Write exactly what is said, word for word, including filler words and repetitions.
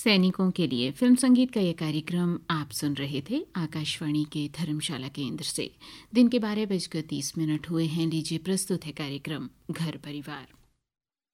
सैनिकों के लिए फिल्म संगीत का ये कार्यक्रम आप सुन रहे थे आकाशवाणी के धर्मशाला केंद्र से। दिन के बारह बजकर तीस मिनट हुए हैं। लीजिए प्रस्तुत है कार्यक्रम घर परिवार।